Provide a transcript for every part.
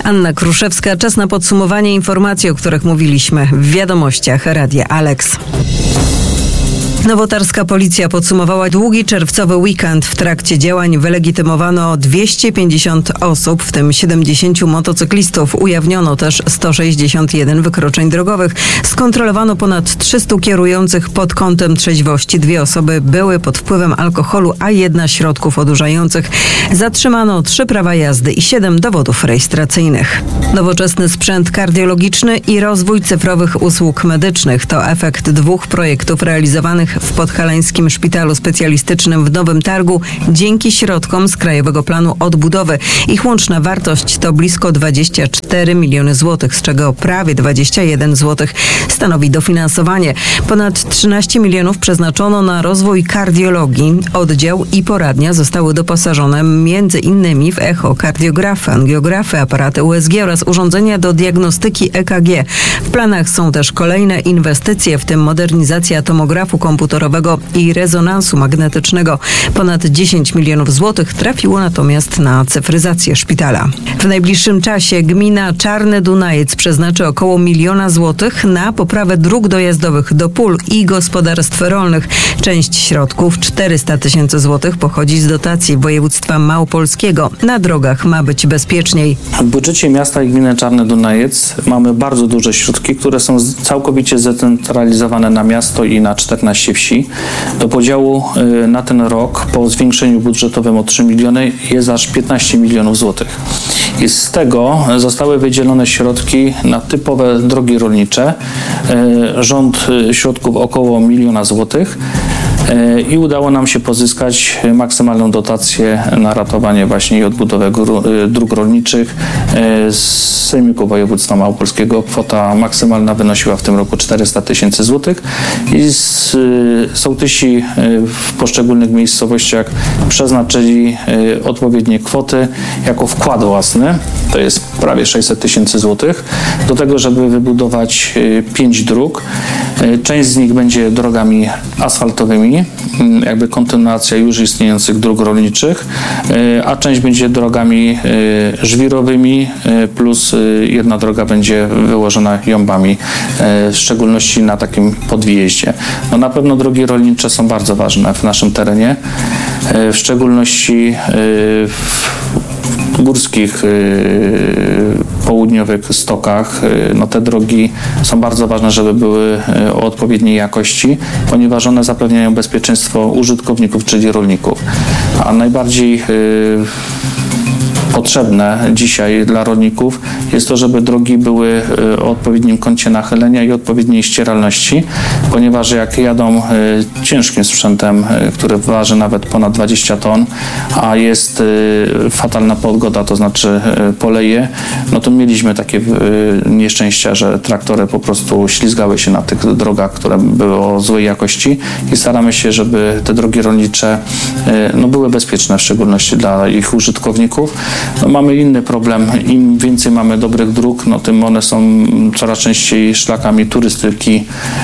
Anna Kruszewska, czas na podsumowanie informacji, o których mówiliśmy w wiadomościach Radia Alex. Nowotarska policja podsumowała długi czerwcowy weekend. W trakcie działań wylegitymowano 250 osób, w tym 70 motocyklistów. Ujawniono też 161 wykroczeń drogowych. Skontrolowano ponad 300 kierujących pod kątem trzeźwości. 2 osoby były pod wpływem alkoholu, a 1 środków odurzających. Zatrzymano 3 prawa jazdy i 7 dowodów rejestracyjnych. Nowoczesny sprzęt kardiologiczny i rozwój cyfrowych usług medycznych to efekt 2 projektów realizowanych w Podhalańskim Szpitalu Specjalistycznym w Nowym Targu dzięki środkom z Krajowego Planu Odbudowy. Ich łączna wartość to blisko 24 miliony złotych, z czego prawie 21 złotych stanowi dofinansowanie. Ponad 13 milionów przeznaczono na rozwój kardiologii. Oddział i poradnia zostały doposażone m.in. w echokardiografy, angiografy, aparaty USG oraz urządzenia do diagnostyki EKG. W planach są też kolejne inwestycje, w tym modernizacja tomografu komputerowego i rezonansu magnetycznego. Ponad 10 milionów złotych trafiło natomiast na cyfryzację szpitala. W najbliższym czasie gmina Czarny Dunajec przeznaczy około 1 miliona złotych na poprawę dróg dojazdowych do pól i gospodarstw rolnych. Część środków, 400 tysięcy złotych, pochodzi z dotacji województwa małopolskiego. Na drogach ma być bezpieczniej. W budżecie miasta i gminy Czarny Dunajec mamy bardzo duże środki, które są całkowicie zdecentralizowane na miasto i na 14 wsi. Do podziału na ten rok po zwiększeniu budżetowym o 3 miliony jest aż 15 milionów złotych. I z tego zostały wydzielone środki na typowe drogi rolnicze. Rząd środków około 1 miliona złotych. I udało nam się pozyskać maksymalną dotację na ratowanie właśnie i odbudowę dróg rolniczych z Sejmiku Województwa Małopolskiego. Kwota maksymalna wynosiła w tym roku 400 tysięcy złotych i sołtysi w poszczególnych miejscowościach przeznaczyli odpowiednie kwoty jako wkład własny, to jest prawie 600 tysięcy złotych, do tego, żeby wybudować 5 dróg. Część z nich będzie drogami asfaltowymi, jakby kontynuacja już istniejących dróg rolniczych, a część będzie drogami żwirowymi, plus 1 droga będzie wyłożona jąbami, w szczególności na takim podwjeździe. No na pewno drogi rolnicze są bardzo ważne w naszym terenie, w szczególności w górskich, południowych stokach. No te drogi są bardzo ważne, żeby były o odpowiedniej jakości, ponieważ one zapewniają bezpieczeństwo użytkowników, czyli rolników. A najbardziej potrzebne dzisiaj dla rolników jest to, żeby drogi były o odpowiednim kącie nachylenia i odpowiedniej ścieralności, ponieważ jak jadą ciężkim sprzętem, który waży nawet ponad 20 ton, a jest fatalna pogoda, to znaczy poleje, no to mieliśmy takie nieszczęścia, że traktory po prostu ślizgały się na tych drogach, które były o złej jakości i staramy się, żeby te drogi rolnicze były bezpieczne, w szczególności dla ich użytkowników. No, mamy inny problem. Im więcej mamy dobrych dróg, no tym one są coraz częściej szlakami turystyki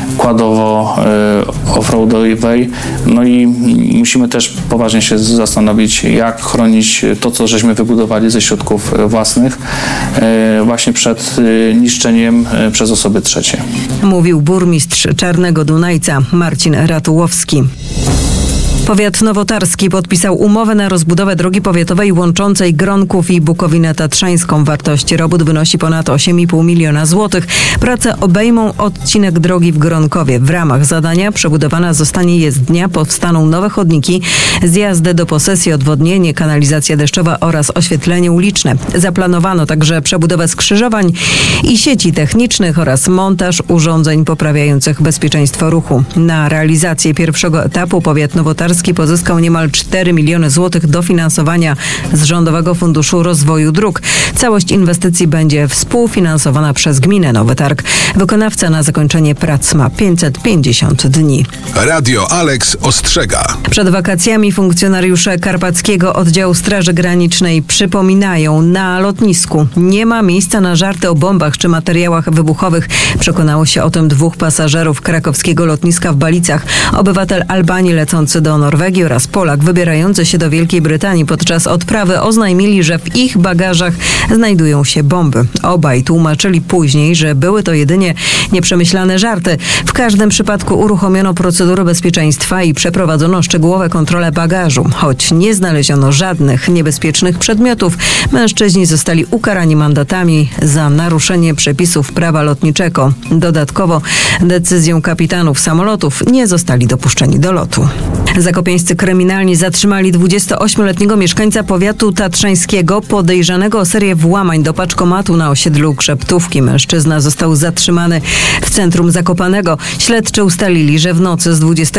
kładowo-offroadowej. No i musimy też poważnie się zastanowić, jak chronić to, co żeśmy wybudowali ze środków własnych, właśnie przed niszczeniem przez osoby trzecie. Mówił burmistrz Czarnego Dunajca Marcin Ratułowski. Powiat nowotarski podpisał umowę na rozbudowę drogi powiatowej łączącej Gronków i Bukowinę Tatrzańską. Wartość robót wynosi ponad 8,5 miliona złotych. Prace obejmą odcinek drogi w Gronkowie. W ramach zadania przebudowana zostanie jezdnia, powstaną nowe chodniki, zjazdy do posesji, odwodnienie, kanalizacja deszczowa oraz oświetlenie uliczne. Zaplanowano także przebudowę skrzyżowań i sieci technicznych oraz montaż urządzeń poprawiających bezpieczeństwo ruchu. Na realizację pierwszego etapu powiat nowotarski pozyskał niemal 4 miliony złotych dofinansowania z Rządowego Funduszu Rozwoju Dróg. Całość inwestycji będzie współfinansowana przez gminę Nowy Targ. Wykonawca na zakończenie prac ma 550 dni. Radio Alex ostrzega. Przed wakacjami funkcjonariusze Karpackiego Oddziału Straży Granicznej przypominają: na lotnisku nie ma miejsca na żarty o bombach czy materiałach wybuchowych. Przekonało się o tym 2 pasażerów krakowskiego lotniska w Balicach. Obywatel Albanii lecący do Norwegii oraz Polak wybierający się do Wielkiej Brytanii podczas odprawy oznajmili, że w ich bagażach znajdują się bomby. Obaj tłumaczyli później, że były to jedynie nieprzemyślane żarty. W każdym przypadku uruchomiono procedury bezpieczeństwa i przeprowadzono szczegółowe kontrole bagażu. Choć nie znaleziono żadnych niebezpiecznych przedmiotów, mężczyźni zostali ukarani mandatami za naruszenie przepisów prawa lotniczego. Dodatkowo decyzją kapitanów samolotów nie zostali dopuszczeni do lotu. Zakopiańscy kryminalni zatrzymali 28-letniego mieszkańca powiatu tatrzańskiego podejrzanego o serię włamań do paczkomatu na osiedlu Krzeptówki. Mężczyzna został zatrzymany w centrum Zakopanego. Śledczy ustalili, że w nocy z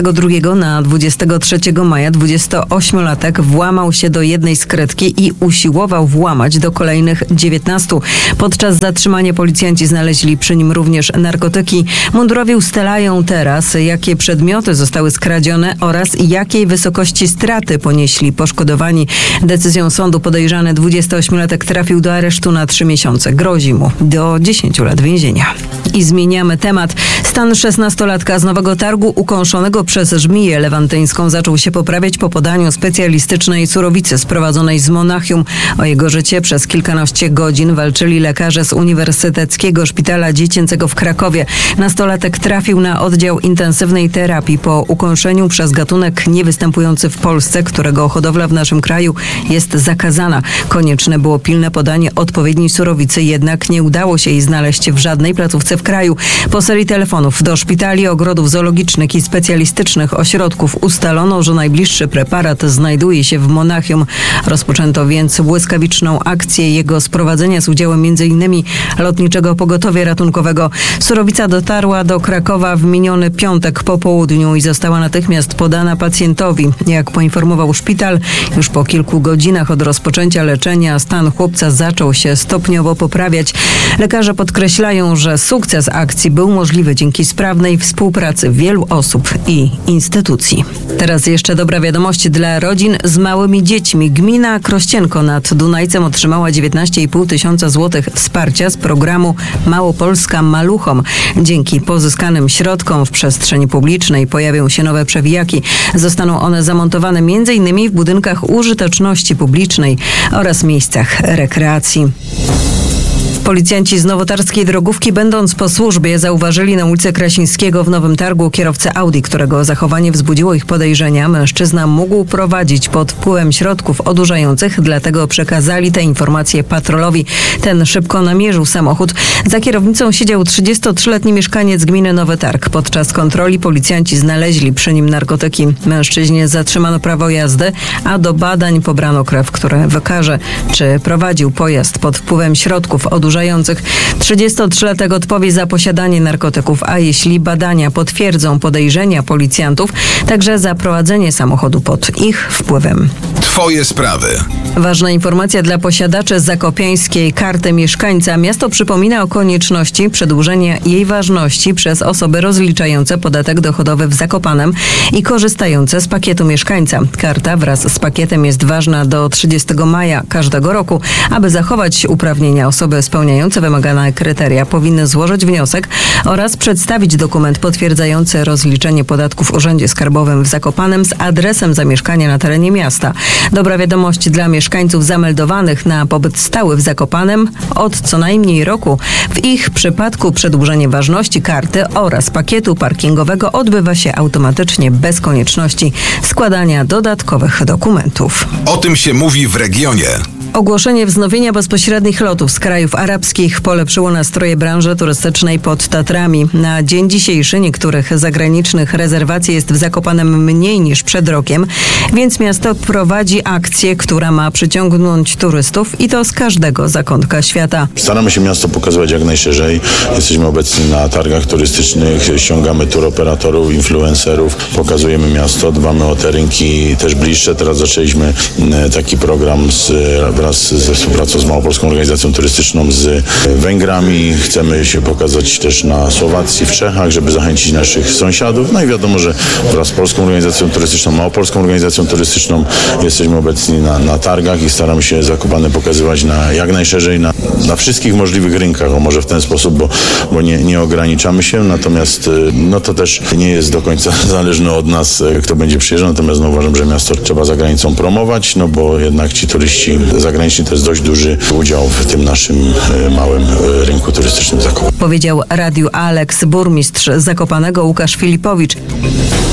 22 na 23 maja 28-latek włamał się do jednej skrytki i usiłował włamać do kolejnych 19. Podczas zatrzymania policjanci znaleźli przy nim również narkotyki. Mundurowi ustalają teraz, jakie przedmioty zostały skradzione oraz jakiej wysokości straty ponieśli poszkodowani. Decyzją sądu podejrzany 28-latek trafił do aresztu na 3 miesiące. Grozi mu do 10 lat więzienia. I zmieniamy temat. Stan 16-latka z Nowego Targu ukąszonego przez żmiję lewantyńską zaczął się poprawiać po podaniu specjalistycznej surowicy sprowadzonej z Monachium. O jego życie przez kilkanaście godzin walczyli lekarze z Uniwersyteckiego Szpitala Dziecięcego w Krakowie. Nastolatek trafił na oddział intensywnej terapii po ukąszeniu przez gatunek niewystępujący w Polsce, którego hodowla w naszym kraju jest zakazana. Konieczne było pilne podanie odpowiedniej surowicy, jednak nie udało się jej znaleźć w żadnej placówce w kraju. Po serii telefonów do szpitali, ogrodów zoologicznych i specjalistycznych ośrodków ustalono, że najbliższy preparat znajduje się w Monachium. Rozpoczęto więc błyskawiczną akcję jego sprowadzenia z udziałem m.in. Lotniczego Pogotowia Ratunkowego. Surowica dotarła do Krakowa w miniony piątek po południu i została natychmiast podana pacjentowi. Jak poinformował szpital, już po kilku godzinach od rozpoczęcia leczenia stan chłopca zaczął się stopniowo poprawiać. Lekarze podkreślają, że sukces akcji był możliwy dzięki sprawnej współpracy wielu osób i instytucji. Teraz jeszcze dobra wiadomość dla rodzin z małymi dziećmi. Gmina Krościenko nad Dunajcem otrzymała 19,5 tysiąca złotych wsparcia z programu Małopolska Maluchom. Dzięki pozyskanym środkom w przestrzeni publicznej pojawią się nowe przewijaki. Zostaną one zamontowane m.in. w budynkach użyteczności publicznej oraz miejscach rekreacji. Policjanci z nowotarskiej drogówki, będąc po służbie, zauważyli na ulicy Krasińskiego w Nowym Targu kierowcę Audi, którego zachowanie wzbudziło ich podejrzenia. Mężczyzna mógł prowadzić pod wpływem środków odurzających, dlatego przekazali te informacje patrolowi. Ten szybko namierzył samochód. Za kierownicą siedział 33-letni mieszkaniec gminy Nowy Targ. Podczas kontroli policjanci znaleźli przy nim narkotyki. Mężczyźnie zatrzymano prawo jazdy, a do badań pobrano krew, które wykaże, czy prowadził pojazd pod wpływem środków odurzających. 33-latek odpowie za posiadanie narkotyków, a jeśli badania potwierdzą podejrzenia policjantów, także za prowadzenie samochodu pod ich wpływem. Twoje sprawy. Ważna informacja dla posiadaczy zakopiańskiej karty mieszkańca. Miasto przypomina o konieczności przedłużenia jej ważności przez osoby rozliczające podatek dochodowy w Zakopanem i korzystające z pakietu mieszkańca. Karta wraz z pakietem jest ważna do 30 maja każdego roku. Aby zachować uprawnienia, osoby spełniające wymagane kryteria powinny złożyć wniosek oraz przedstawić dokument potwierdzający rozliczenie podatków w Urzędzie Skarbowym w Zakopanem z adresem zamieszkania na terenie miasta. Dobra wiadomość dla mieszkańców zameldowanych na pobyt stały w Zakopanem od co najmniej roku. W ich przypadku przedłużenie ważności karty oraz pakietu parkingowego odbywa się automatycznie bez konieczności składania dodatkowych dokumentów. O tym się mówi w regionie. Ogłoszenie wznowienia bezpośrednich lotów z krajów arabskich polepszyło nastroje branży turystycznej pod Tatrami. Na dzień dzisiejszy niektórych zagranicznych rezerwacji jest w Zakopanem mniej niż przed rokiem, więc miasto prowadzi akcję, która ma przyciągnąć turystów i to z każdego zakątka świata. Staramy się miasto pokazywać jak najszerzej. Jesteśmy obecni na targach turystycznych, ściągamy turoperatorów, influencerów, pokazujemy miasto, dbamy o te rynki też bliższe. Teraz zaczęliśmy taki program z wraz ze współpracą z Małopolską Organizacją Turystyczną z Węgrami. Chcemy się pokazać też na Słowacji, w Czechach, żeby zachęcić naszych sąsiadów. No i wiadomo, że wraz z Polską Organizacją Turystyczną, Małopolską Organizacją Turystyczną jesteśmy obecni na targach i staramy się Zakopane pokazywać jak najszerzej na wszystkich możliwych rynkach, o może w ten sposób, bo nie ograniczamy się, natomiast no to też nie jest do końca zależne od nas, kto będzie przyjeżdżał, natomiast uważam, że miasto trzeba za granicą promować, no bo jednak ci turyści zagraniczni to jest dość duży udział w tym naszym małym rynku turystycznym Zakopanem. Powiedział Radiu Alex burmistrz Zakopanego Łukasz Filipowicz.